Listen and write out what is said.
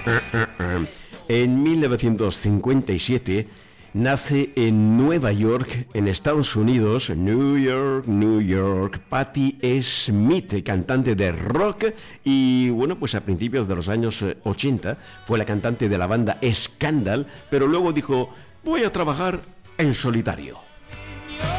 En 1957 nace en Nueva York, en Estados Unidos, New York, Patti Smith, cantante de rock, y bueno, pues a principios de los años 80 fue la cantante de la banda Scandal, pero luego dijo, voy a trabajar en solitario.